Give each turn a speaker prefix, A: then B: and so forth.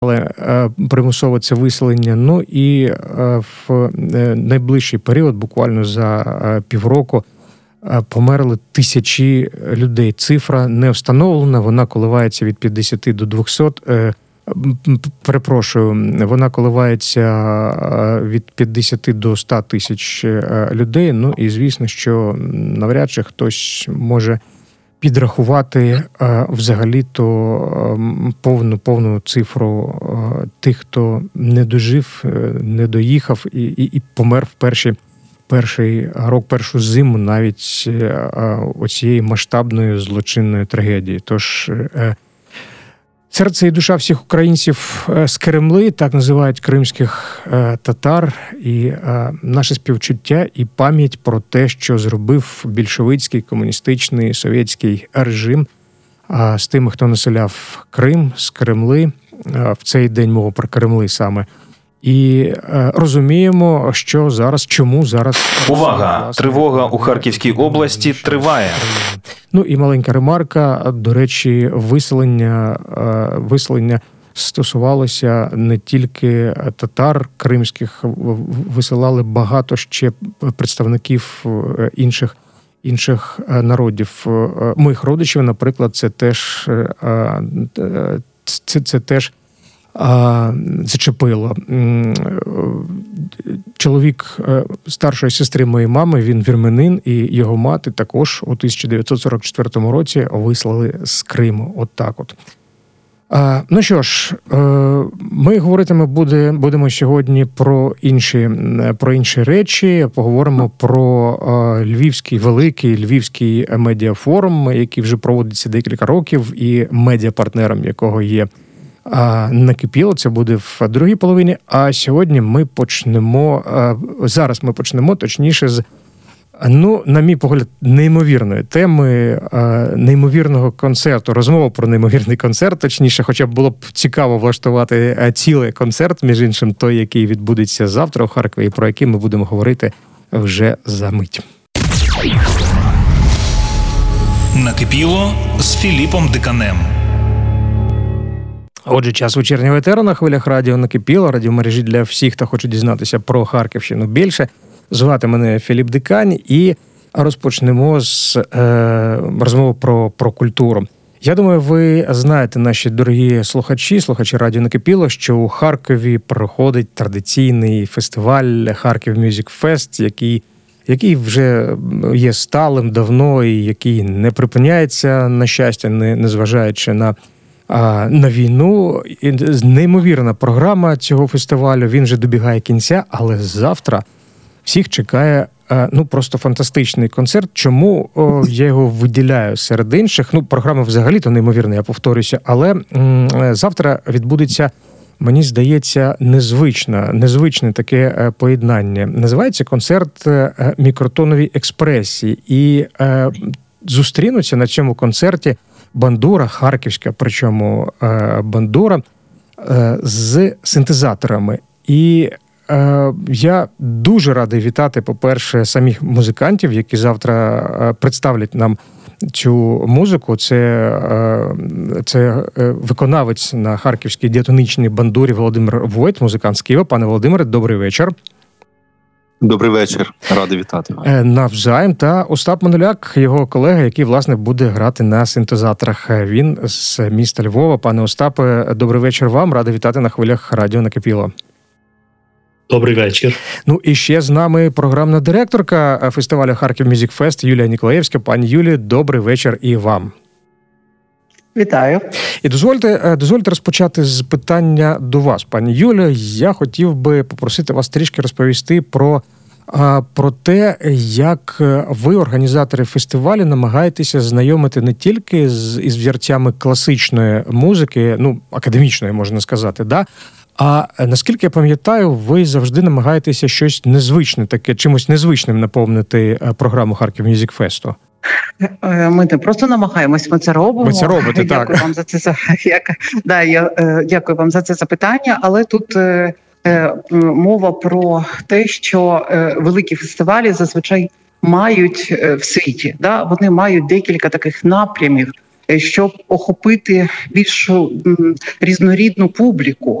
A: примусове це виселення. Ну і в найближчий період, буквально за півроку, померли тисячі людей. Цифра не встановлена, вона коливається від 50 до 200. Перепрошую, вона коливається від 50 до 100 тисяч людей. Ну і звісно, що навряд чи хтось може підрахувати взагалі-то повну цифру тих, хто не дожив, не доїхав і помер в перший рок, першу зиму навіть оцієї масштабної злочинної трагедії. Тож серце і душа всіх українців з Кремли, так називають кримських татар, і наше співчуття і пам'ять про те, що зробив більшовицький, комуністичний, совєтський режим з тими, хто населяв Крим, з Кремли, в цей день мова про Кремли саме. І розуміємо, що зараз, чому зараз...
B: Увага! Тривога у Харківській області триває.
A: Ну і маленька ремарка, до речі, виселення стосувалося не тільки татар кримських, висилали багато ще представників інших народів. Моїх родичів, наприклад, це теж зачепило. Чоловік старшої сестри моєї мами, він вірменин, і його мати також у 1944 році вислали з Криму. От так от. Ну що ж, ми будемо сьогодні про інші речі. Поговоримо про великий львівський медіафорум, який вже проводиться декілька років, і медіапартнером якого є «Накипіло». Це буде в другій половині. А сьогодні зараз ми почнемо, точніше, з, на мій погляд, неймовірної теми, неймовірного концерту. Розмова про неймовірний концерт, точніше, хоча б було б цікаво влаштувати цілий концерт, між іншим, той, який відбудеться завтра у Харкові, про який ми будемо говорити вже за мить.
B: «Накипіло» з Філіпом Диканем.
A: Отже, час вечірнього етеру на хвилях радіо «Накипіло», радіомережі для всіх, хто хоче дізнатися про Харківщину більше. Звати мене Філіп Дикань, і розпочнемо з розмови про культуру. Я думаю, ви знаєте, наші дорогі слухачі радіо «Накипіло», що у Харкові проходить традиційний фестиваль «Харків Мюзик Фест», який вже є сталим давно і який не припиняється, на щастя, незважаючи на війну. Неймовірна програма цього фестивалю, він вже добігає кінця, але завтра всіх чекає просто фантастичний концерт. Чому я його виділяю серед інших? Програма взагалі-то неймовірна, я повторюся, але завтра відбудеться, мені здається, незвичне таке поєднання. Називається концерт «Мікротонові експресії». І зустрінуться на цьому концерті бандура, харківська, причому бандура, з синтезаторами. І я дуже радий вітати, по-перше, самих музикантів, які завтра представлять нам цю музику. Це виконавець на харківській діатонічній бандурі Володимир Войт, музикант з Києва. Пане Володимире, добрий вечір.
C: Добрий вечір, радий вітати.
A: Навзаєм. Та Остап Мануляк, його колега, який, власне, буде грати на синтезаторах. Він з міста Львова. Пане Остапе, добрий вечір вам. Радий вітати на хвилях радіо «Накипіло».
D: Добрий вечір.
A: І ще з нами програмна директорка фестивалю «Харків Мюзик Фест» Юлія Ніколаєвська. Пані Юлі, добрий вечір і вам.
E: Вітаю.
A: І дозвольте розпочати з питання до вас, пані Юлія. Я хотів би попросити вас трішки розповісти про те, як ви, організатори фестивалю, намагаєтеся знайомити не тільки із взірцями класичної музики, академічної, можна сказати, а наскільки я пам'ятаю, ви завжди намагаєтеся щось незвичне таке, чимось незвичним наповнити програму «Харків Мюзик Фесту».
E: Ми не просто намагаємось, ми це робимо.
A: Ви це робите, так.
E: Дякую вам за це. Дякую вам за це запитання, але тут мова про те, що великі фестивалі зазвичай мають в світі. Вони мають декілька таких напрямів, щоб охопити більшу різнорідну публіку.